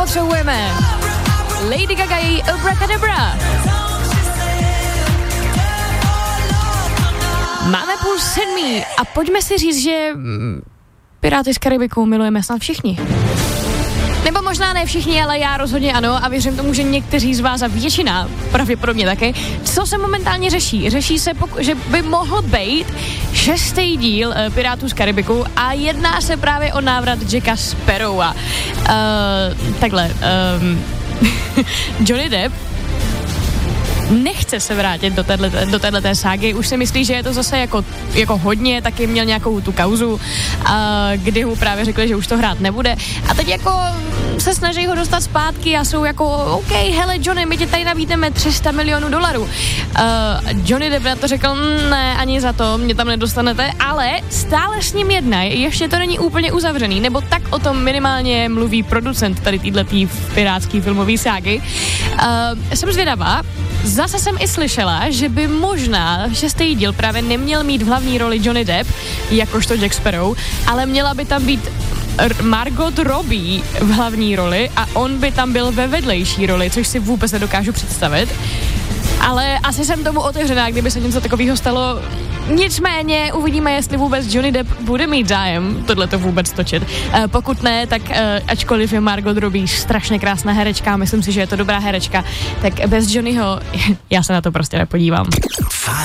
potřebujeme. Lady Gaga, její Abracadabra. Máme 6:30 a pojďme si říct, že Piráty z Karibiku milujeme snad všichni. Nebo možná ne všichni, ale já rozhodně ano a věřím tomu, že někteří z vás a většina pravděpodobně taky. Co se momentálně řeší? Řeší se, že by mohl být 6. díl Pirátů z Karibiku a jedná se právě o návrat Jacka Sparrowa. Johnny Depp nechce se vrátit do téhleté ságy, už si myslí, že je to zase jako hodně, taky měl nějakou tu kauzu, kdy mu právě řekli, že už to hrát nebude a teď jako se snaží ho dostat zpátky a jsou jako OK, hele Johnny, my tě tady nabídneme $300 milionů. Johnny Depp na to řekl, ne, ani za to, mě tam nedostanete, ale stále s ním jednají, ještě to není úplně uzavřený, nebo tak o tom minimálně mluví producent tady týhletý pirátský filmový ságy. Jsem zvědavá. Zase jsem i slyšela, že by možná 6. díl právě neměl mít v hlavní roli Johnny Depp, jakožto Jack Sparrow, ale měla by tam být Margot Robbie v hlavní roli a on by tam byl ve vedlejší roli, což si vůbec nedokážu představit. Ale asi jsem tomu otevřená, kdyby se něco takového stalo. Nicméně uvidíme, jestli vůbec Johnny Depp bude mít zájem tohleto vůbec točit. Pokud ne, tak ačkoliv je Margot Robbie strašně krásná herečka, myslím si, že je to dobrá herečka, tak bez Johnnyho já se na to prostě nepodívám.